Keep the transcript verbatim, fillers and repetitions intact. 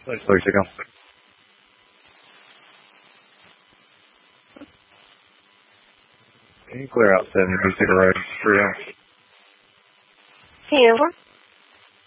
Sorry, second. Can you clear out seventy-two Cedar Road, three oh? Two.